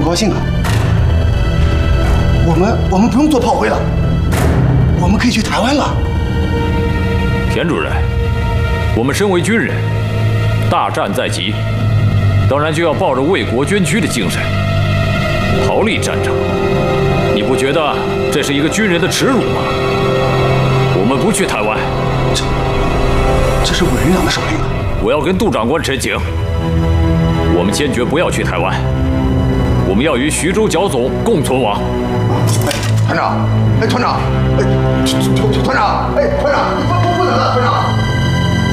高兴啊！我们不用做炮灰了，我们可以去台湾了。 田主任，我们身为军人，大战在即，当然就要抱着为国捐躯的精神，逃离战场。你不觉得这是一个军人的耻辱吗？我们不去台湾， 这是委员长的手令啊！ 我要跟杜长官陈情，我们坚决不要去台湾，我们要与徐州剿总共存亡。 团长，团长，团长，团长，不能了，团长。